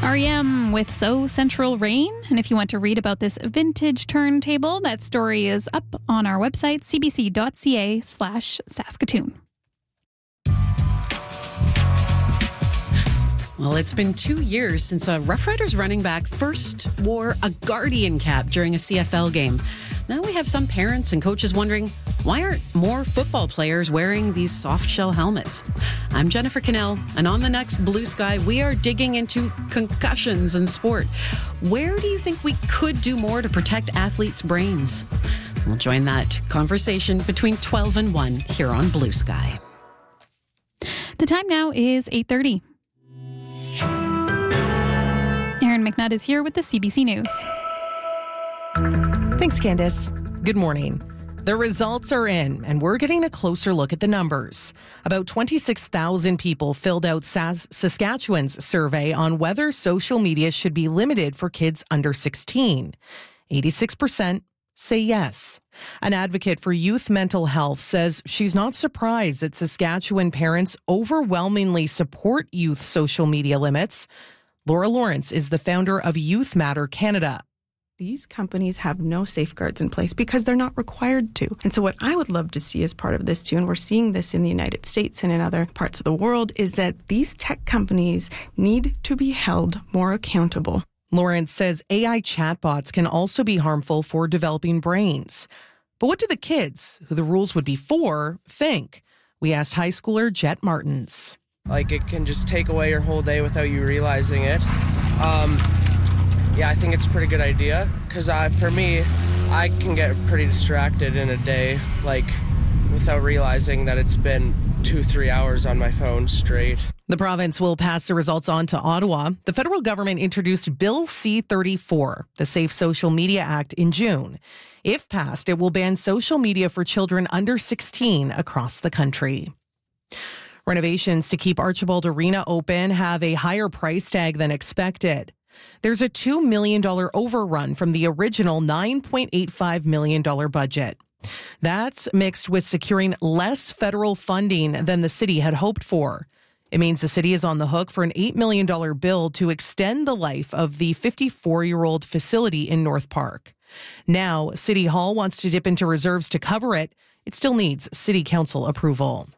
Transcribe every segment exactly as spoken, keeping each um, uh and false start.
R E M with So Central Rain. And if you want to read about this vintage turntable, that story is up on our website, cbc.ca slash Saskatoon. Well, it's been two years since a Rough Riders running back first wore a Guardian cap during a C F L game. Now we have some parents and coaches wondering, why aren't more football players wearing these soft shell helmets? I'm Jennifer Cannell, and on the next Blue Sky, we are digging into concussions in sport. Where do you think we could do more to protect athletes' brains? We'll join that conversation between twelve and one here on Blue Sky. The time now is eight thirty. Aaron McNutt is here with the C B C News. Thanks, Candace. Good morning. The results are in, and we're getting a closer look at the numbers. About twenty-six thousand people filled out Sas- Saskatchewan's survey on whether social media should be limited for kids under sixteen. eighty-six percent say yes. An advocate for youth mental health says she's not surprised that Saskatchewan parents overwhelmingly support youth social media limits. Laura Lawrence is the founder of Youth Matter Canada. These companies have no safeguards in place because they're not required to. And so what I would love to see as part of this too, and we're seeing this in the United States and in other parts of the world, is that these tech companies need to be held more accountable. Lawrence says A I chatbots can also be harmful for developing brains. But what do the kids, who the rules would be for, think? We asked high schooler Jet Martins. Like, it can just take away your whole day without you realizing it. Um, yeah, I think it's a pretty good idea because uh, for me, I can get pretty distracted in a day, like, without realizing that it's been two, three hours on my phone straight. The province will pass the results on to Ottawa. The federal government introduced Bill C thirty-four, the Safe Social Media Act, in June. If passed, it will ban social media for children under sixteen across the country. Renovations to keep Archibald Arena open have a higher price tag than expected. There's a two million dollars overrun from the original nine point eight five million dollars budget. That's mixed with securing less federal funding than the city had hoped for. It means the city is on the hook for an eight million dollars bill to extend the life of the fifty-four-year-old facility in North Park. Now, City Hall wants to dip into reserves to cover it. It still needs City Council approval.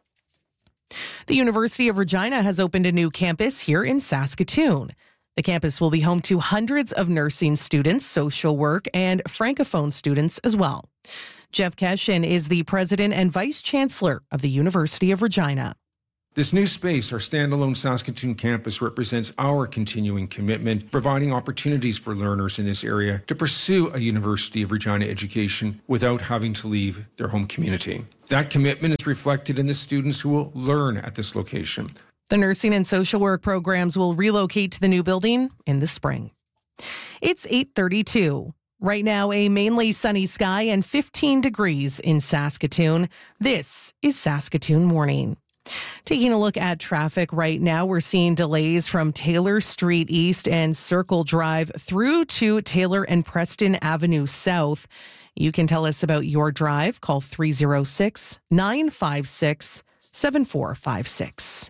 The University of Regina has opened a new campus here in Saskatoon. The campus will be home to hundreds of nursing students, social work, and francophone students as well. Jeff Keshin is the president and vice chancellor of the University of Regina. This new space, our standalone Saskatoon campus, represents our continuing commitment, providing opportunities for learners in this area to pursue a University of Regina education without having to leave their home community. That commitment is reflected in the students who will learn at this location. The nursing and social work programs will relocate to the new building in the spring. It's eight thirty-two. Right now, a mainly sunny sky and fifteen degrees in Saskatoon. This is Saskatoon Morning. Taking a look at traffic right now, we're seeing delays from Taylor Street East and Circle Drive through to Taylor and Preston Avenue South. You can tell us about your drive. Call three oh six, nine five six, seven four five six.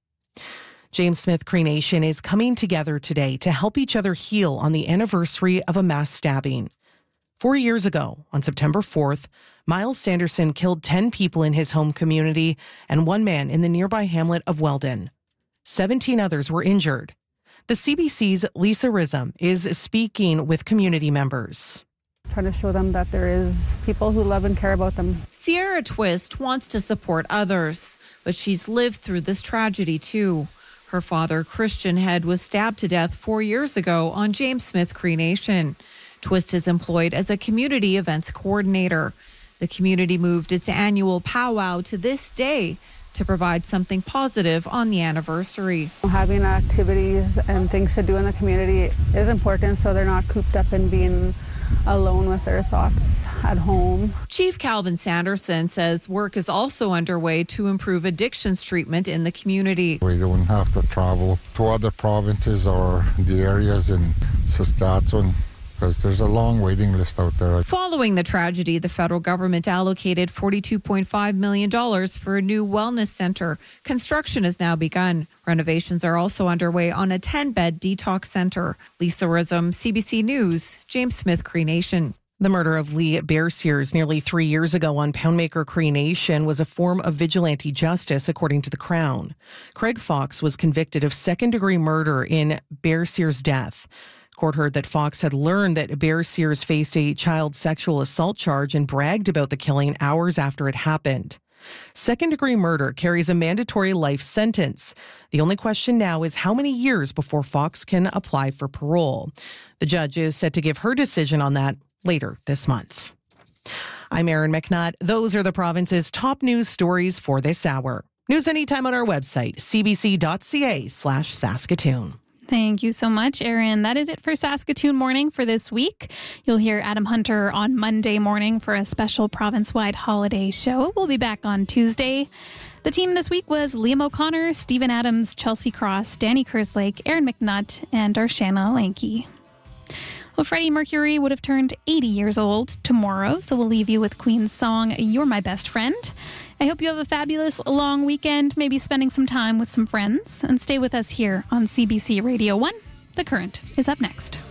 James Smith Cree Nation is coming together today to help each other heal on the anniversary of a mass stabbing. Four years ago, on September fourth, Miles Sanderson killed ten people in his home community and one man in the nearby hamlet of Weldon. seventeen others were injured. The C B C's Lisa Rism is speaking with community members. Trying to show them that there is people who love and care about them. Sierra Twist wants to support others, but she's lived through this tragedy too. Her father, Christian Head, was stabbed to death four years ago on James Smith Cree Nation. Twist is employed as a community events coordinator. The community moved its annual powwow to this day to provide something positive on the anniversary. Having activities and things to do in the community is important so they're not cooped up in being alone with their thoughts at home. Chief Calvin Sanderson says work is also underway to improve addictions treatment in the community. We don't have to travel to other provinces or the areas in Saskatchewan because there's a long waiting list out there. Following the tragedy, the federal government allocated forty-two point five million dollars for a new wellness center. Construction has now begun. Renovations are also underway on a ten-bed detox center. Lisa Rism, C B C News, James Smith, Cree Nation. The murder of Lee Bear Sears nearly three years ago on Poundmaker Cree Nation was a form of vigilante justice, according to the Crown. Craig Fox was convicted of second-degree murder in Bear Sears' death. Court heard that Fox had learned that Bear Sears faced a child sexual assault charge and bragged about the killing hours after it happened. Second-degree murder carries a mandatory life sentence. The only question now is how many years before Fox can apply for parole. The judge is set to give her decision on that later this month. I'm Erin McNutt. Those are the province's top news stories for this hour. News anytime on our website, cbc.ca slash Saskatoon. Thank you so much, Erin. That is it for Saskatoon Morning for this week. You'll hear Adam Hunter on Monday morning for a special province-wide holiday show. We'll be back on Tuesday. The team this week was Liam O'Connor, Stephen Adams, Chelsea Cross, Danny Kerslake, Erin McNutt, and Darshana Lanke. Well, Freddie Mercury would have turned eighty years old tomorrow, so we'll leave you with Queen's song, You're My Best Friend. I hope you have a fabulous long weekend, maybe spending some time with some friends, and stay with us here on C B C Radio one. The Current is up next.